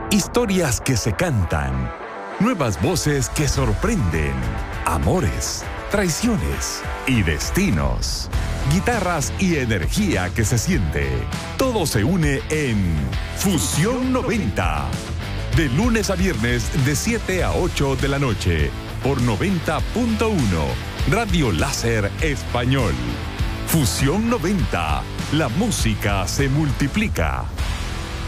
Historias que se cantan, nuevas voces que sorprenden, amores, traiciones y destinos, guitarras y energía que se siente. Todo se une en Fusión 90. De lunes a viernes de 7 a 8 de la noche por 90.1 Radio Láser Español. Fusión 90. La música se multiplica.